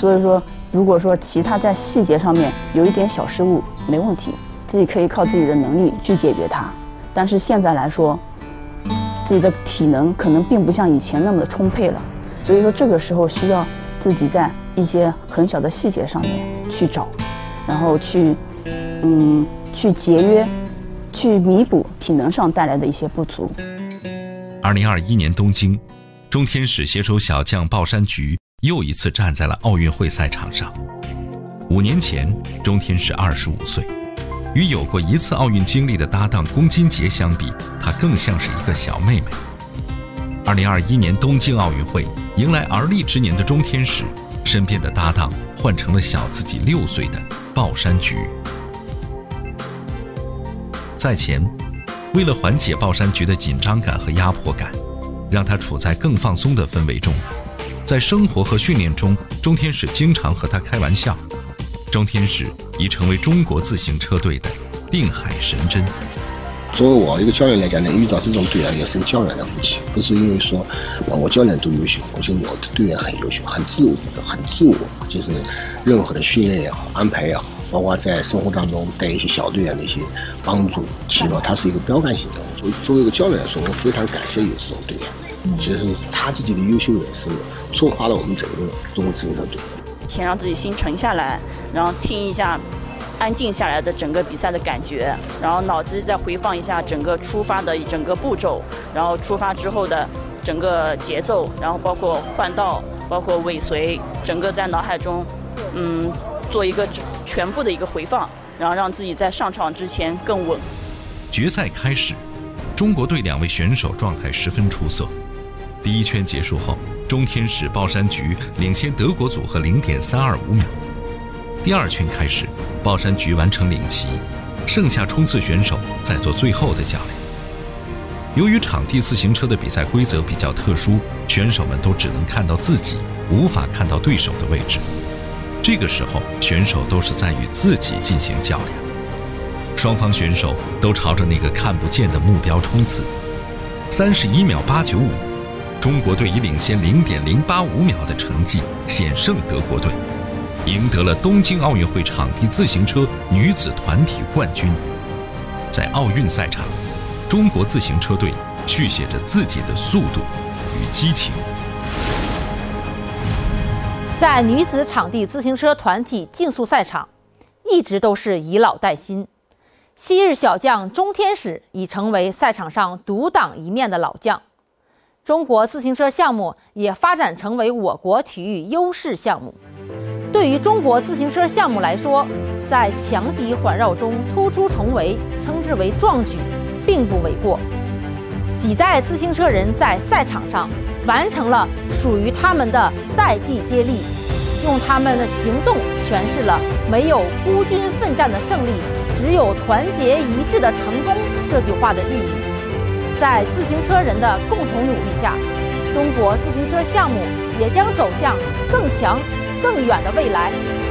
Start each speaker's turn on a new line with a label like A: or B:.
A: 所以说，如果说其他在细节上面有一点小失误，没问题，自己可以靠自己的能力去解决它。但是现在来说，自己的体能可能并不像以前那么的充沛了，所以说这个时候需要自己在一些很小的细节上面去找，然后去节约，去弥补体能上带来的一些不足。
B: 2021年东京，中天使携手小将鲍山菊又一次站在了奥运会赛场上。5年前，中天使25岁，与有过一次奥运经历的搭档龚金杰相比，她更像是一个小妹妹。2021年东京奥运会迎来而立之年的中天使，身边的搭档换成了小自己6岁的鲍山菊。赛前，为了缓解鲍山菊的紧张感和压迫感，让她处在更放松的氛围中，在生活和训练中，中天使经常和她开玩笑。中天使已成为中国自行车队的定海神针。
C: 作为我一个教练来讲，能遇到这种队员也是个教练的福气，不是因为说我教练多优秀，我觉得我的队员很优秀，很自我，就是任何的训练也好，安排也好，包括在生活当中带一些小队员的一些帮助，起码它是一个标杆性的。所以作为一个教练来说，我非常感谢有这种队员。其实他自己的优秀也是触发了我们整个中国自行车队。
A: 先让自己心沉下来，然后听一下安静下来的整个比赛的感觉，然后脑子再回放一下整个出发的整个步骤，然后出发之后的整个节奏，然后包括换道，包括尾随，整个在脑海中做一个全部的一个回放，然后让自己在上场之前更稳。
B: 决赛开始，中国队2位选手状态十分出色。第一圈结束后，中天使鲍山菊领先德国组合0.325秒。第2圈开始，鲍山菊完成领旗，剩下冲刺选手在做最后的较量。由于场地自行车的比赛规则比较特殊，选手们都只能看到自己，无法看到对手的位置。这个时候，选手都是在与自己进行较量。双方选手都朝着那个看不见的目标冲刺。31秒895，中国队以领先0.085秒的成绩险胜德国队，赢得了东京奥运会场地自行车女子团体冠军。在奥运赛场，中国自行车队续写着自己的速度与激情。
D: 在女子场地自行车团体竞速赛场，一直都是以老带新。昔日小将中天使已成为赛场上独当一面的老将。中国自行车项目也发展成为我国体育优势项目。对于中国自行车项目来说，在强敌环绕中突出重围，称之为壮举，并不为过。几代自行车人在赛场上完成了属于他们的代际接力，用他们的行动诠释了没有孤军奋战的胜利，只有团结一致的成功这句话的意义。在自行车人的共同努力下，中国自行车项目也将走向更强更远的未来。